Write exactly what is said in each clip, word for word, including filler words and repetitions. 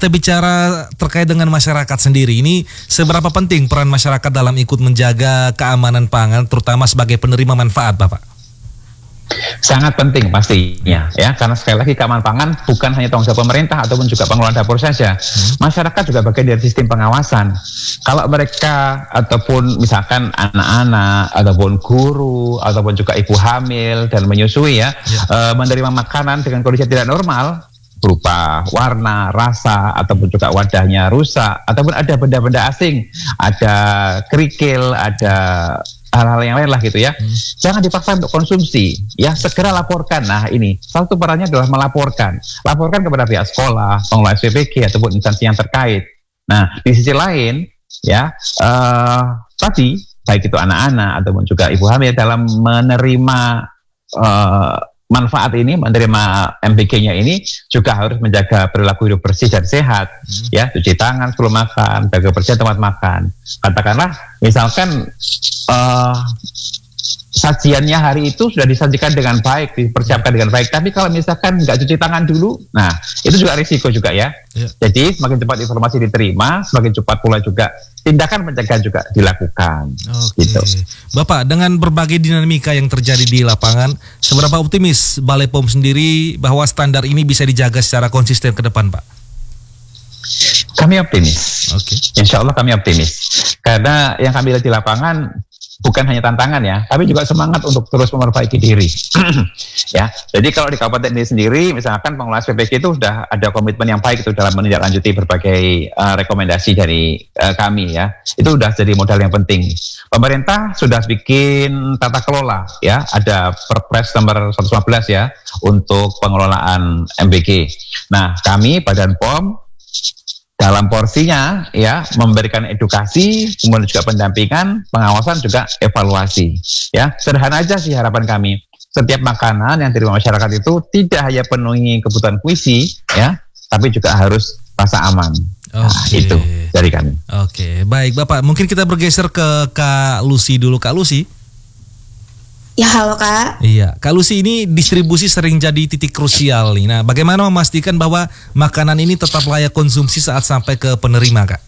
kita bicara terkait dengan masyarakat sendiri, ini seberapa penting peran masyarakat dalam ikut menjaga keamanan pangan, terutama sebagai penerima manfaat, Bapak? Sangat penting pastinya, ya, karena sekali lagi keamanan pangan bukan hanya tanggung jawab pemerintah ataupun juga pengelola dapur saja. Hmm. Masyarakat juga bagian dari sistem pengawasan. Kalau mereka ataupun misalkan anak-anak ataupun guru ataupun juga ibu hamil dan menyusui ya, ya. E, menerima makanan dengan kondisi tidak normal, berupa warna, rasa, ataupun juga wadahnya rusak, ataupun ada benda-benda asing, ada kerikil, ada hal-hal yang lain lah gitu ya. Hmm. Jangan dipaksa untuk konsumsi, ya, segera laporkan. Nah ini, satu perannya adalah melaporkan. Laporkan kepada pihak sekolah, pengelola S P P G, ataupun instansi yang terkait. Nah, di sisi lain, ya, uh, tadi, baik itu anak-anak, ataupun juga ibu hamil dalam menerima uh, manfaat ini, menerima M P G-nya ini juga harus menjaga perilaku hidup bersih dan sehat, hmm. ya, cuci tangan sebelum makan, jaga bersih tempat makan. Katakanlah, misalkan uh, sajiannya hari itu sudah disajikan dengan baik, dipersiapkan dengan baik, tapi kalau misalkan nggak cuci tangan dulu, nah itu juga risiko juga ya. ya. Jadi semakin cepat informasi diterima, semakin cepat pula juga tindakan pencegahan juga dilakukan. Oke. Gitu. Bapak, dengan berbagai dinamika yang terjadi di lapangan, seberapa optimis Balai P O M sendiri bahwa standar ini bisa dijaga secara konsisten ke depan, Pak? Kami optimis. Oke. Insya Allah kami optimis. Karena yang kami lihat di lapangan bukan hanya tantangan ya, tapi juga semangat untuk terus memperbaiki diri. Ya, jadi kalau di kabupaten ini sendiri, misalkan pengelola S P P G itu sudah ada komitmen yang baik itu dalam menindaklanjuti berbagai uh, rekomendasi dari uh, kami ya. Itu sudah jadi modal yang penting. Pemerintah sudah bikin tata kelola ya, ada Perpres nomor seratus lima belas ya untuk pengelolaan M P G. Nah, kami Badan P O M dalam porsinya ya memberikan edukasi, kemudian juga pendampingan, pengawasan juga evaluasi. Ya, sederhana aja sih harapan kami. Setiap makanan yang diterima masyarakat itu tidak hanya penuhi kebutuhan puisi ya, tapi juga harus rasa aman. Nah, Oke. Itu dari kami. Oke, baik Bapak. Mungkin kita bergeser ke Kak Lucy dulu, Kak Lucy. Ya, halo Kak. Iya, Kak Lucy, ini distribusi sering jadi titik krusial nih. Nah, bagaimana memastikan bahwa makanan ini tetap layak konsumsi saat sampai ke penerima, Kak?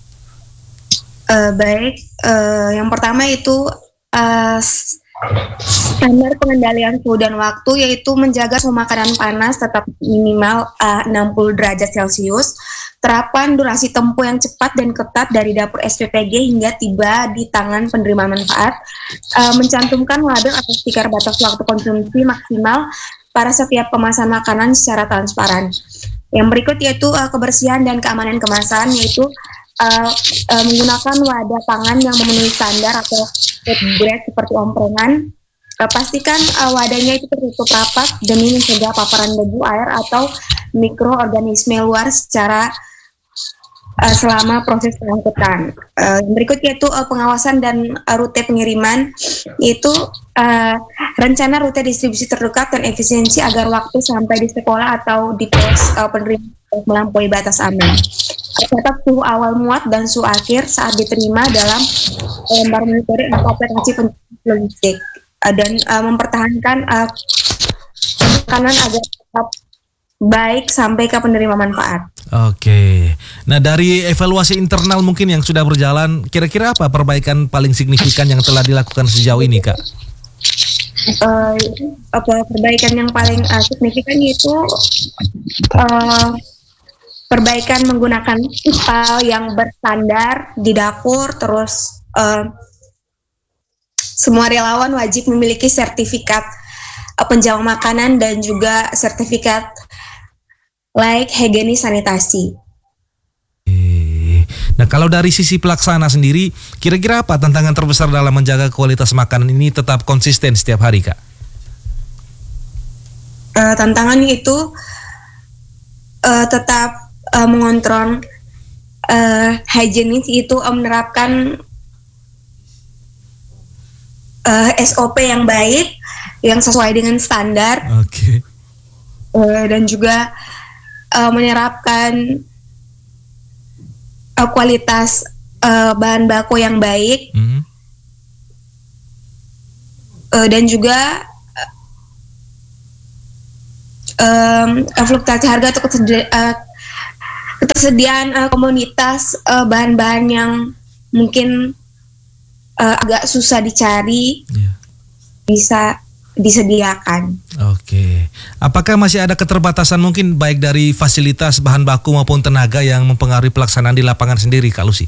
Uh, baik, uh, yang pertama itu uh, standar pengendalian suhu dan waktu, yaitu menjaga suhu makanan panas tetap minimal uh, enam puluh derajat Celcius. Terapan durasi tempuh yang cepat dan ketat dari dapur S P P G hingga tiba di tangan penerima manfaat, uh, mencantumkan label atau stiker batas waktu konsumsi maksimal pada setiap kemasan makanan secara transparan. Yang berikut yaitu uh, kebersihan dan keamanan kemasan, yaitu uh, uh, menggunakan wadah pangan yang memenuhi standar atau food grade seperti omprengan. Uh, pastikan uh, wadahnya itu tertutup rapat demi mencegah paparan debu, air, atau mikroorganisme luar secara Uh, selama proses pengangkutan. Uh, yang berikut yaitu uh, pengawasan dan uh, rute pengiriman, yaitu uh, rencana rute distribusi terdekat dan efisiensi agar waktu sampai di sekolah atau di pos uh, penerima melampaui batas aman. Catat suhu awal muat dan suhu akhir saat diterima dalam lembar monitoring atau aplikasi logistik, uh, dan uh, mempertahankan uh, makanan agar tetap baik sampai ke penerima manfaat. Oke. Nah, dari evaluasi internal mungkin yang sudah berjalan, kira-kira apa perbaikan paling signifikan yang telah dilakukan sejauh ini, Kak? Uh, apa perbaikan yang paling uh, signifikan itu uh, perbaikan menggunakan ipal yang berstandar di dapur, terus uh, semua relawan wajib memiliki sertifikat uh, penjamah makanan dan juga sertifikat like higienis sanitasi. Nah, kalau dari sisi pelaksana sendiri, kira-kira apa tantangan terbesar dalam menjaga kualitas makanan ini tetap konsisten setiap hari, Kak? Uh, tantangannya itu uh, tetap uh, mengontrol uh, higienis, itu uh, menerapkan uh, S O P yang baik, yang sesuai dengan standar. Oke. Okay. Uh, dan juga Uh, menyerapkan uh, kualitas uh, bahan baku yang baik, mm-hmm. uh, dan juga um, fluktuasi harga atau ketersedi- uh, ketersediaan uh, komunitas uh, bahan-bahan yang mungkin uh, agak susah dicari yeah. bisa disediakan. Oke, apakah masih ada keterbatasan mungkin baik dari fasilitas bahan baku maupun tenaga yang mempengaruhi pelaksanaan di lapangan sendiri, Kak Lucy?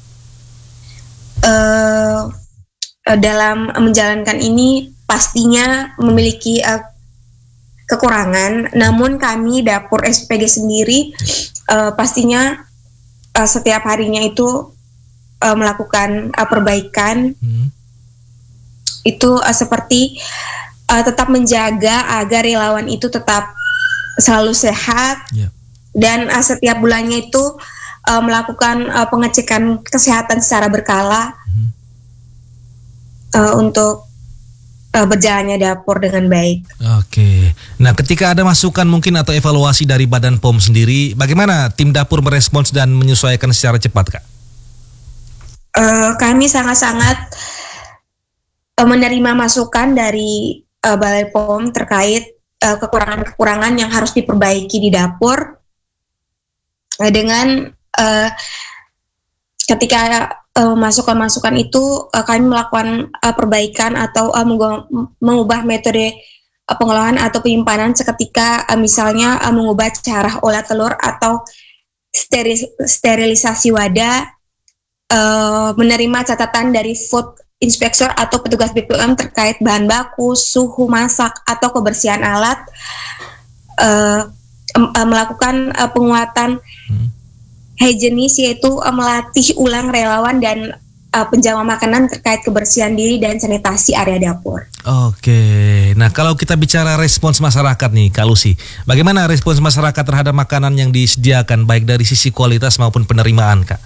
Uh, dalam menjalankan ini pastinya memiliki uh, kekurangan, namun kami dapur S P G sendiri uh, pastinya uh, setiap harinya itu uh, melakukan uh, perbaikan. Hmm. Itu uh, seperti Uh, tetap menjaga agar relawan itu tetap selalu sehat yeah. dan uh, setiap bulannya itu uh, melakukan uh, pengecekan kesehatan secara berkala mm-hmm. uh, untuk uh, berjalannya dapur dengan baik. Oke, nah ketika ada masukan mungkin atau evaluasi dari Badan P O M sendiri, bagaimana tim dapur merespons dan menyesuaikan secara cepat, Kak? Uh, kami sangat-sangat uh, menerima masukan dari Uh, Balai P O M terkait uh, kekurangan-kekurangan yang harus diperbaiki di dapur uh, dengan uh, ketika uh, masukan-masukan itu uh, kami melakukan uh, perbaikan atau uh, mengubah metode uh, pengolahan atau penyimpanan seketika uh, misalnya uh, mengubah cara olah telur atau steril- sterilisasi wadah, uh, menerima catatan dari food inspektor atau petugas B P O M terkait bahan baku, suhu masak atau kebersihan alat, uh, uh, melakukan uh, penguatan hmm. higienis yaitu uh, melatih ulang relawan dan uh, penjaga makanan terkait kebersihan diri dan sanitasi area dapur. Oke, nah kalau kita bicara respons masyarakat nih, Kak Lucy, bagaimana respons masyarakat terhadap makanan yang disediakan baik dari sisi kualitas maupun penerimaan, Kak?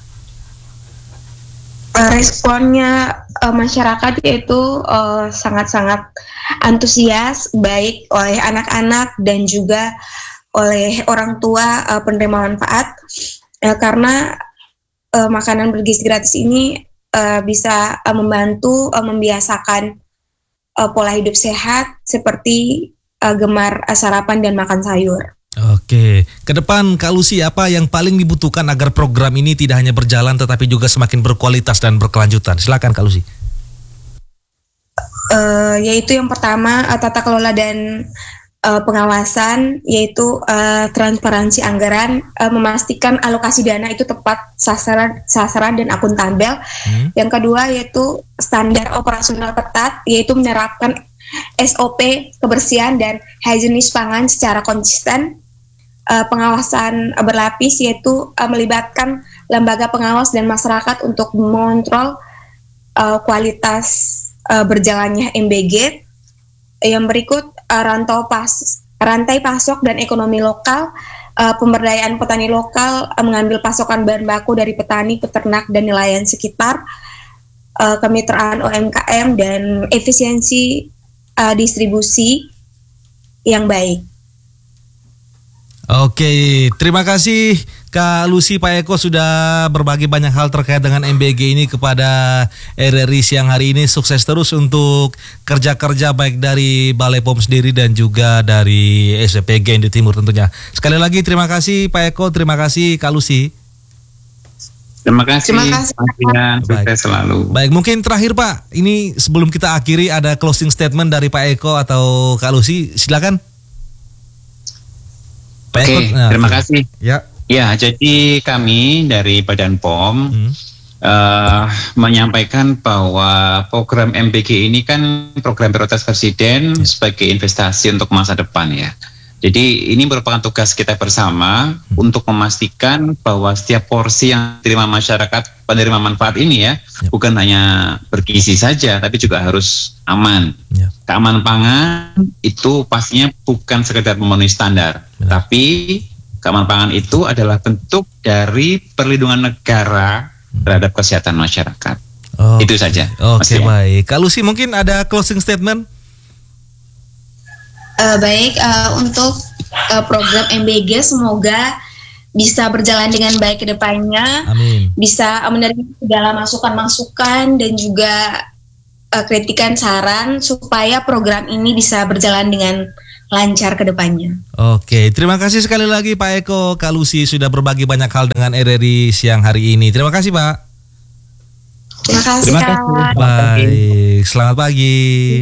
Uh, responnya uh, masyarakat yaitu uh, sangat-sangat antusias baik oleh anak-anak dan juga oleh orang tua uh, penerima manfaat uh, karena uh, makanan bergizi gratis ini uh, bisa uh, membantu uh, membiasakan uh, pola hidup sehat seperti uh, gemar uh, sarapan dan makan sayur. Oke, ke depan Kak Lucy, apa yang paling dibutuhkan agar program ini tidak hanya berjalan tetapi juga semakin berkualitas dan berkelanjutan? Silakan Kak Lucy. Uh, yaitu yang pertama uh, tata kelola dan uh, pengawasan, yaitu uh, transparansi anggaran, uh, memastikan alokasi dana itu tepat sasaran, sasaran dan akuntabel. Hmm. Yang kedua yaitu standar operasional ketat, yaitu menerapkan S O P kebersihan dan higienis pangan secara konsisten. Uh, pengawasan uh, berlapis yaitu uh, melibatkan lembaga pengawas dan masyarakat untuk mengontrol uh, kualitas uh, berjalannya M B G. Yang berikut uh, rantau pas rantai pasok dan ekonomi lokal, uh, pemberdayaan petani lokal, uh, mengambil pasokan bahan baku dari petani, peternak dan nelayan sekitar, uh, kemitraan U M K M dan efisiensi uh, distribusi yang baik. Oke, terima kasih Kak Lucy, Pak Eko sudah berbagi banyak hal terkait dengan M B G ini kepada R R I siang hari ini. Sukses terus untuk kerja-kerja baik dari Balai P O M sendiri dan juga dari S P G Indi Timur tentunya. Sekali lagi terima kasih Pak Eko, terima kasih Kak Lucy. Terima kasih. Terima kasih. Sukses selalu. Baik, mungkin terakhir Pak, ini sebelum kita akhiri ada closing statement dari Pak Eko atau Kak Lucy, silakan. Oke, okay, nah, terima okay. kasih. Ya. Ya, jadi kami dari Badan P O M hmm. uh, menyampaikan bahwa program M B G ini kan program prioritas Presiden ya. Sebagai investasi untuk masa depan ya. Jadi ini merupakan tugas kita bersama hmm. untuk memastikan bahwa setiap porsi yang diterima masyarakat penerima manfaat ini ya, ya. bukan hanya bergizi saja, tapi juga harus aman. Ya. Keamanan pangan itu pastinya bukan sekedar memenuhi standar, benar. Tapi keamanan pangan itu adalah bentuk dari perlindungan negara hmm. terhadap kesehatan masyarakat. Oh, itu saja. Oke, okay, baik. Kak Lucy mungkin ada closing statement? Uh, baik, uh, untuk uh, program M B G semoga bisa berjalan dengan baik ke depannya. Amin. Bisa uh, menerima segala masukan-masukan dan juga uh, kritikan saran supaya program ini bisa berjalan dengan lancar ke depannya. Oke, terima kasih sekali lagi Pak Eko, Kak Lucy sudah berbagi banyak hal dengan R R I siang hari ini. Terima kasih Pak. Terima kasih Terima Kak. kasih. Baik, selamat pagi.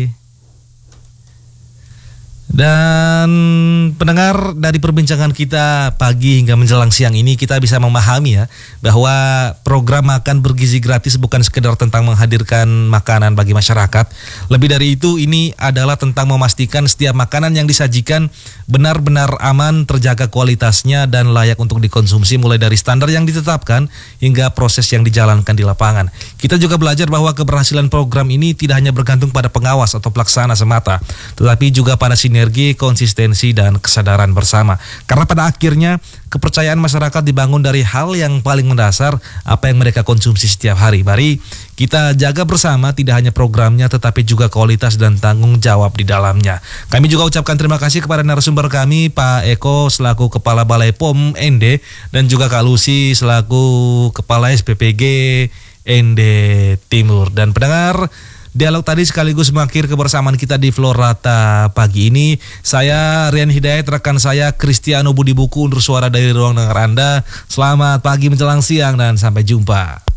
Dan pendengar, dari perbincangan kita pagi hingga menjelang siang ini kita bisa memahami ya bahwa program makan bergizi gratis bukan sekedar tentang menghadirkan makanan bagi masyarakat. Lebih dari itu, ini adalah tentang memastikan setiap makanan yang disajikan benar-benar aman, terjaga kualitasnya dan layak untuk dikonsumsi, mulai dari standar yang ditetapkan hingga proses yang dijalankan di lapangan. Kita juga belajar bahwa keberhasilan program ini tidak hanya bergantung pada pengawas atau pelaksana semata, tetapi juga pada sinergi, konsistensi, dan kesadaran bersama. Karena pada akhirnya kepercayaan masyarakat dibangun dari hal yang paling mendasar, apa yang mereka konsumsi setiap hari. Mari kita jaga bersama tidak hanya programnya tetapi juga kualitas dan tanggung jawab di dalamnya. Kami juga ucapkan terima kasih kepada narasumber kami, Pak Eko selaku Kepala Balai P O M N D dan juga Kak Lucy selaku Kepala S P P G N D Timur. Dan pendengar, dialog tadi sekaligus mengakhiri kebersamaan kita di Florata pagi ini. Saya Rian Hidayat, rekan saya Kristiano Budi Buku undur suara dari ruang dengar Anda. Selamat pagi menjelang siang dan sampai jumpa.